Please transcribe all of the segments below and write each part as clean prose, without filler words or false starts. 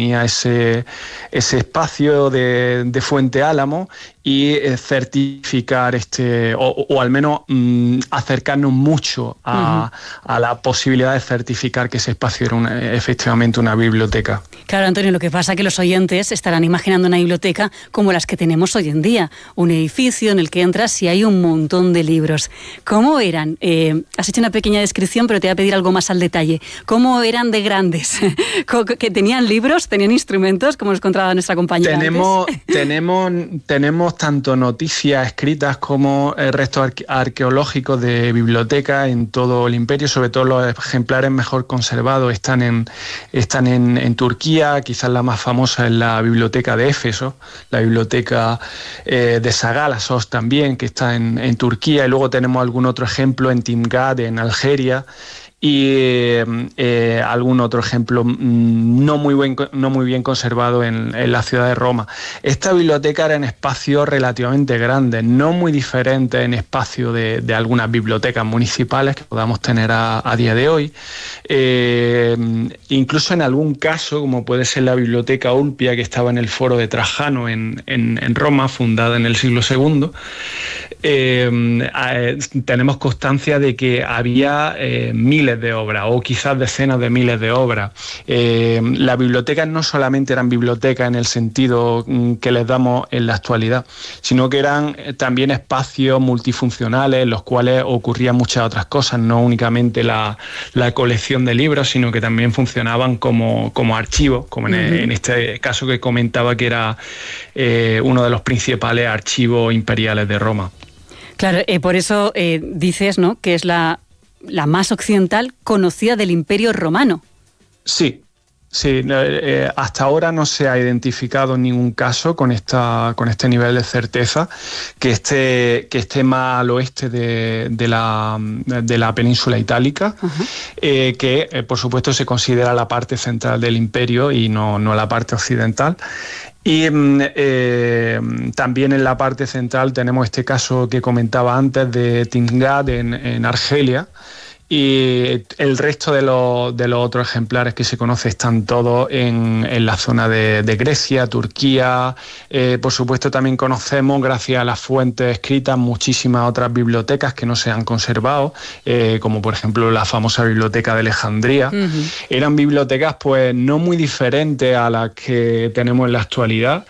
tenía ese espacio de Fuente Álamo y certificar o al menos acercarnos mucho a la posibilidad de certificar que ese espacio era efectivamente una biblioteca. Claro, Antonio, lo que pasa es que los oyentes estarán imaginando una biblioteca como las que tenemos hoy en día, un edificio en el que entras y hay un montón de libros. ¿Cómo eran? Has hecho una pequeña descripción, pero te voy a pedir algo más al detalle. ¿Cómo eran de grandes? ¿Que tenían libros, tenían instrumentos, como nos contaba nuestra compañera Tenemos tanto noticias escritas como restos arqueológicos de bibliotecas en todo el imperio, sobre todo los ejemplares mejor conservados están en Turquía. Quizás la más famosa es la biblioteca de Éfeso, la biblioteca de Sagalassos también, que está en Turquía, y luego tenemos algún otro ejemplo en Timgad, en Algeria, y algún otro ejemplo no muy bien conservado en la ciudad de Roma. Esta biblioteca era en espacios relativamente grandes, no muy diferentes en espacio de algunas bibliotecas municipales que podamos tener a día de hoy. Incluso en algún caso, como puede ser la biblioteca Ulpia, que estaba en el foro de Trajano en Roma, fundada en el siglo II, tenemos constancia de que había miles de obras o quizás decenas de miles de obras. Las bibliotecas no solamente eran bibliotecas en el sentido que les damos en la actualidad, sino que eran también espacios multifuncionales en los cuales ocurrían muchas otras cosas, no únicamente la colección de libros, sino que también funcionaban como archivos, como en este caso que comentaba, que era uno de los principales archivos imperiales de Roma. Claro, por eso dices, ¿no?, que es la más occidental conocida del Imperio Romano. Sí. Hasta ahora no se ha identificado ningún caso con este nivel de certeza que esté más al oeste de la península itálica, que por supuesto se considera la parte central del imperio y no la parte occidental. Y también en la parte central tenemos este caso que comentaba antes de Timgad en Argelia, y el resto de los otros ejemplares que se conocen están todos en la zona de Grecia, Turquía. Por supuesto también conocemos, gracias a las fuentes escritas, muchísimas otras bibliotecas que no se han conservado, como por ejemplo la famosa biblioteca de Alejandría. Eran bibliotecas pues no muy diferentes a las que tenemos en la actualidad.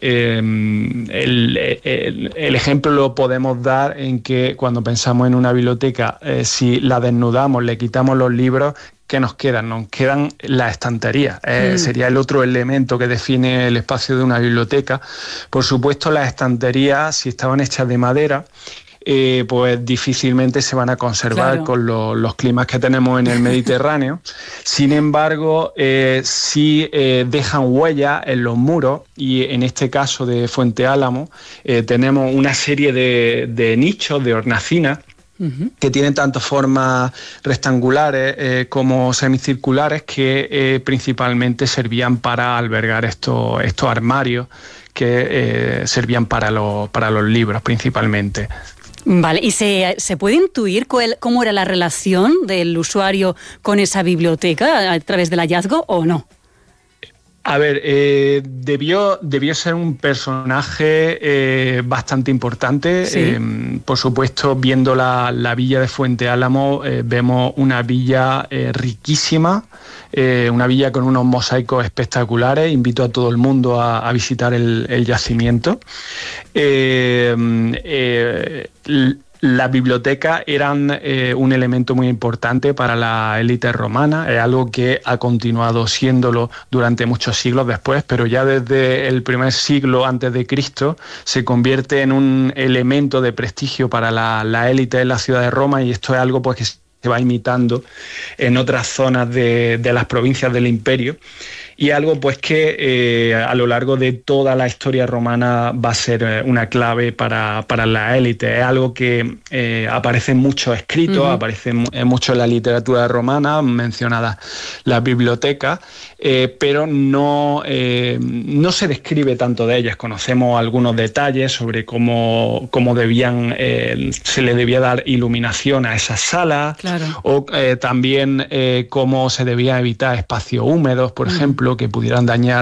El ejemplo lo podemos dar en que cuando pensamos en una biblioteca, si la desnudamos, le quitamos los libros, ¿qué nos quedan? Nos quedan las estanterías. Sería el otro elemento que define el espacio de una biblioteca. Por supuesto, las estanterías, si estaban hechas de madera, pues difícilmente se van a conservar, claro, con los climas que tenemos en el Mediterráneo. Sin embargo, sí dejan huella en los muros, y en este caso de Fuente Álamo tenemos una serie de nichos, de hornacinas, que tienen tanto formas rectangulares como semicirculares, que principalmente servían para albergar estos armarios que servían para los libros principalmente. Vale, ¿y se puede intuir cómo era la relación del usuario con esa biblioteca a través del hallazgo o no? A ver, debió ser un personaje bastante importante. Sí. Por supuesto, viendo la villa de Fuente Álamo, vemos una villa riquísima, una villa con unos mosaicos espectaculares. Invito a todo el mundo a visitar el yacimiento. Las bibliotecas eran un elemento muy importante para la élite romana, es algo que ha continuado siéndolo durante muchos siglos después, pero ya desde el primer siglo antes de Cristo se convierte en un elemento de prestigio para la élite de la ciudad de Roma, y esto es algo pues que se va imitando en otras zonas de las provincias del imperio. Y algo pues que a lo largo de toda la historia romana va a ser una clave para la élite. Es algo que aparece en muchos escritos, aparece mucho en la literatura romana, mencionadas las bibliotecas, pero no se describe tanto de ellas. Conocemos algunos detalles sobre cómo se le debía dar iluminación a esas salas, claro, o también cómo se debía evitar espacios húmedos, por ejemplo, que pudieran dañar